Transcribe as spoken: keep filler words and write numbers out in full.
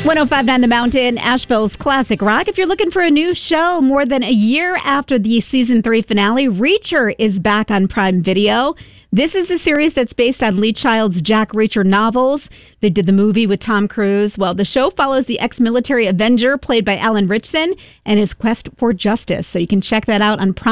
one oh five point nine The Mountain, Asheville's classic rock. If you're looking for a new show more than a year after the season three finale, Reacher is back on Prime Video. This is the series that's based on Lee Child's Jack Reacher novels. They did the movie with Tom Cruise. Well, the show follows the ex-military Avenger, played by Alan Ritchson, and his quest for justice. So you can check that out on Prime.